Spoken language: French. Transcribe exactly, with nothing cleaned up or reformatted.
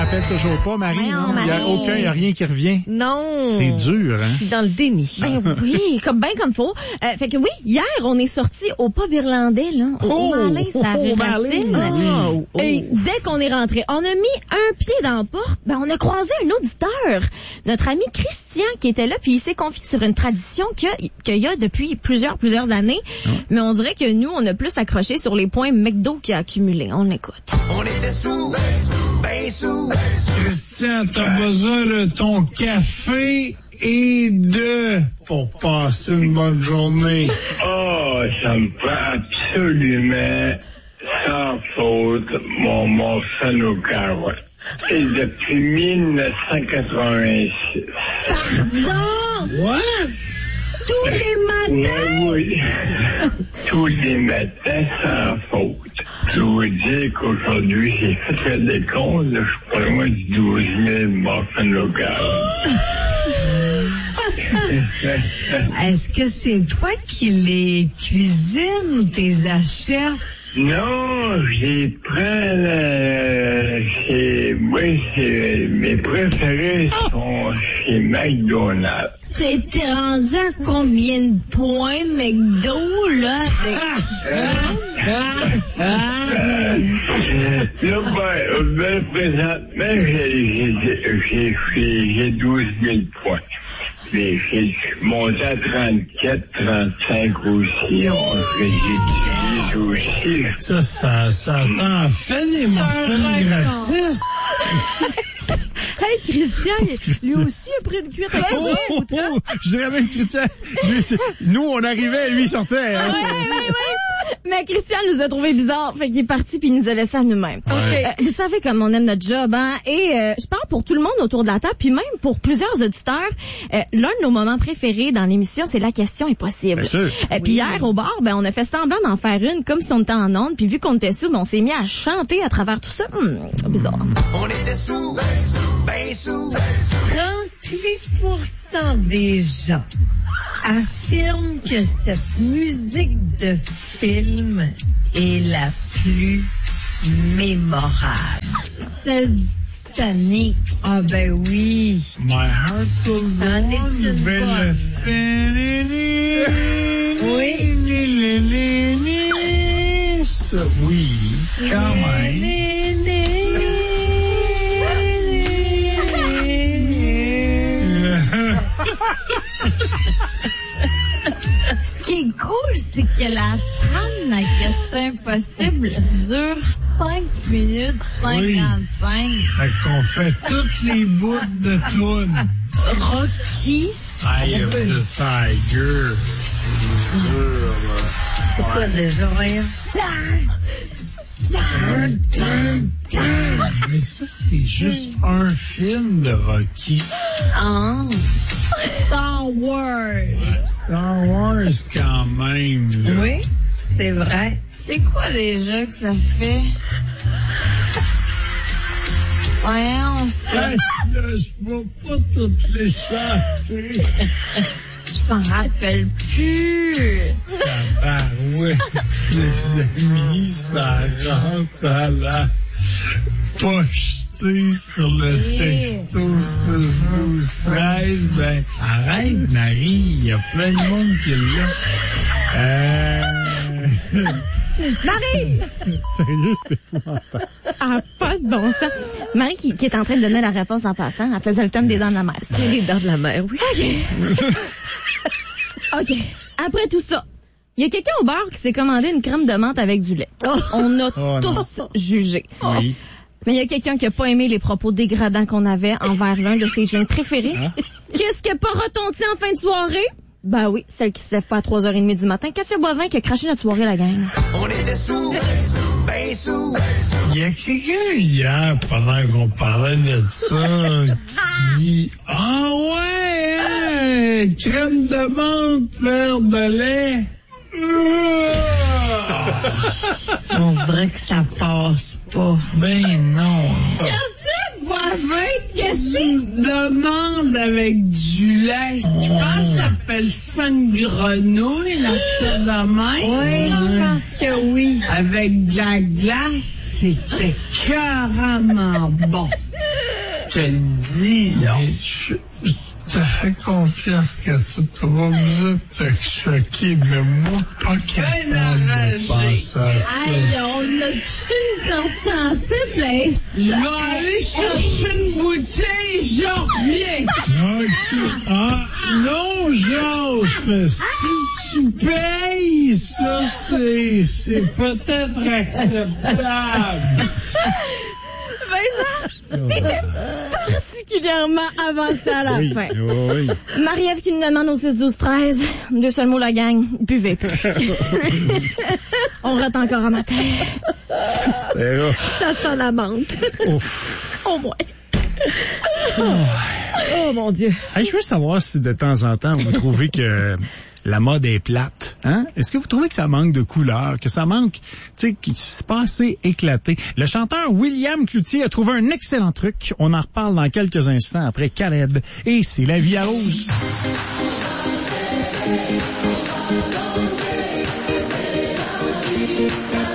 rappelle toujours pas, Marie. Ouais, non? Il n'y a Marie. aucun, il n'y a rien qui revient. Non. C'est dur, hein? Je suis dans le déni. Ben oui, comme bien comme faut. Euh, fait que oui, hier, on est sorti au pub irlandais, là, au Oh, O'Malley, ça oh, Racine. O'Malley. Oh, Et dès qu'on est rentré, on a mis un pied dans la porte, ben on a croisé un auditeur, notre ami Christian, qui était là, puis il s'est confié sur une tradition qu'il y a, qu'il y a depuis plusieurs, plusieurs années. Oh. Mais on dirait que nous, on a plus accroché sur les points McDo qu'il a accumulés. On l'écoute. On était sous, ben sous. Christian, t'as besoin de ton café et de... pour passer une bonne journée. Oh, ça me prend absolument, sans faute, mon morceau au carottes. Et depuis mille neuf cent quatre-vingt-six. Pardon! What? Tous les matins! Oui, oui. Tous les matins, sans faute. Je vous dire qu'aujourd'hui, j'ai fait le décompte, là, je suis pas loin de douze mille muffins locales. Est-ce que c'est toi qui les cuisines ou t'es achètes? Non, j'ai prends le... c'est... Moi, c'est... Mes préférés sont chez McDonald's. T'es rendu à combien de points McDo, là? Euh, là, ben, ben, présentement, j'ai, j'ai, j'ai, j'ai, j'ai douze mille points. Mais j'ai monté à trente-quatre, trente-cinq aussi. On fait aussi. Ça, ça, ça t'en fait des muffins gratis? Hey, Christian, lui aussi a pris une cuite à Oh, oh, oh, je dirais même Christian. Lui, c'est- nous, on arrivait, lui, il sortait. Hein? Ouais, ouais, ouais. Mais Christian nous a trouvé bizarre, fait qu'il est parti puis il nous a laissé à nous-mêmes. Ouais. Euh, vous savez comme on aime notre job, hein? Et euh, je parle pour tout le monde autour de la table, puis même pour plusieurs auditeurs. Euh, l'un de nos moments préférés dans l'émission, c'est la question impossible. Bien sûr. Euh, puis hier au bar, ben on a fait semblant d'en faire une comme si on était en onde, puis vu qu'on était sous, ben on s'est mis à chanter à travers tout ça. Hum, bizarre. On était sous, ben sous. trente-huit pour cent des gens affirment que cette musique de film est la plus mémorable. Celle du Titanic. Ah ben oui. My heart will go Ça en est on, une belle bonne. fille. Oui. Ça, oui, quand même. Ce qui est cool, c'est que la trame de la question impossible dure cinq minutes cinquante-cinq. Fait qu'on fait toutes les bouts de toune. Rocky. Eye of the Tiger. C'est dur, là. C'est quoi déjà, voyons? Mais ça, c'est juste un film de Rocky. Ah. Star Wars. Star Wars, quand même, là. Oui, c'est vrai. C'est quoi déjà que ça fait? Voyons, c'est... Hey, là, je vois pas toutes les chanter. Je m'en rappelle plus. Tabarouette, les amis, ça rentre à la pochetée sur le texto six douze treize. Ben, arrête, Marie, il y a plein de monde qui l'a. Euh... Marie! Sérieux, c'était épouvantable. Ça n'a pas de bon sens. Marie qui, qui est en train de donner la réponse en passant, elle faisait le tome des dents de la mer. C'est les dents de la mer, oui. OK. OK. Après tout ça, il y a quelqu'un au bar qui s'est commandé une crème de menthe avec du lait. On a Oh, tous jugé. Oui. Mais il y a quelqu'un qui a pas aimé les propos dégradants qu'on avait envers l'un de ses drinks préférés. Hein? Qu'est-ce qui a pas retenti en fin de soirée? Ben oui, celle qui se lève pas à trois heures trente du matin. Katia Boivin qui a craché notre soirée, la gang. On était sous, ben sous. Il y a quelqu'un hier, pendant qu'on parlait de ça, qui dit « Ah ouais, hein, crème de menthe, verre de lait. » On dirait que ça passe pas. Ben non. Katia Boivin, qu'est-ce que tu demandes avec du lait? Je pense que ça s'appelle ça une grenouille, la tête de main. Oui, je pense que oui. Avec de la glace, c'était carrément bon. te le dis, là. Mais je, je te fais confiance que tu n'as pas besoin de te choquer, mais moi, pas capable de penser à ça. Hey, on a-tu une corde sensible, hein? Je vais aller chercher une bouteille, je reviens. OK. Ah, non, Jacques, mais si tu payes, ça, c'est, c'est peut-être acceptable. Vincent, t'étais particulièrement avancé à la Oui, fin. oui. Marie-Ève qui nous demande au six douze treize. Deux seuls mots, la gang. Buvez peu. On rate encore à matin. C'est vrai. Ça sent la menthe. Ouf. Au moins. Oh, mon Dieu. Hey, je veux savoir si de temps en temps vous trouvez que la mode est plate. Hein? Est-ce que vous trouvez que ça manque de couleurs, que ça manque, tu sais, que c'est pas assez éclaté? Le chanteur William Cloutier a trouvé un excellent truc. On en reparle dans quelques instants après Caleb. Et c'est la vie à rose. Danser, danser, danser,